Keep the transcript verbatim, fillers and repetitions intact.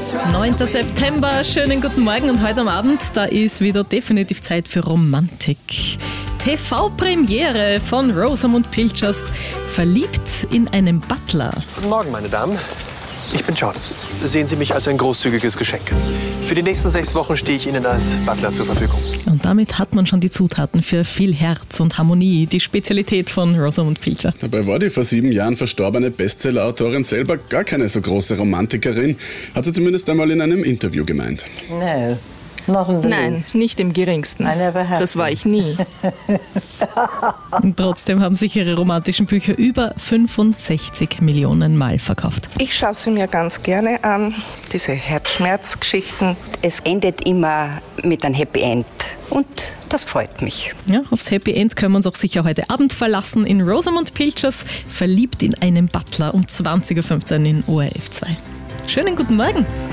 neunter September, schönen guten Morgen und heute am Abend, da ist wieder definitiv Zeit für Romantik. T V-Premiere von Rosamund Pilchers, verliebt in einen Butler. Guten Morgen, meine Damen. Ich bin John. Sehen Sie mich als ein großzügiges Geschenk. Für die nächsten sechs Wochen stehe ich Ihnen als Butler zur Verfügung. Und damit hat man schon die Zutaten für viel Herz und Harmonie, die Spezialität von Rosamund Pilcher. Dabei war die vor sieben Jahren verstorbene Bestsellerautorin selber gar keine so große Romantikerin, hat sie zumindest einmal in einem Interview gemeint. No. Nein, nicht im geringsten. Das war ich nie. Und trotzdem haben sich ihre romantischen Bücher über fünfundsechzig Millionen Mal verkauft. Ich schaue sie mir ganz gerne an, diese Herzschmerzgeschichten. Es endet immer mit einem Happy End und das freut mich. Ja, aufs Happy End können wir uns auch sicher heute Abend verlassen in Rosamund Pilchers, verliebt in einen Butler um zwanzig Uhr fünfzehn in O R F zwei. Schönen guten Morgen!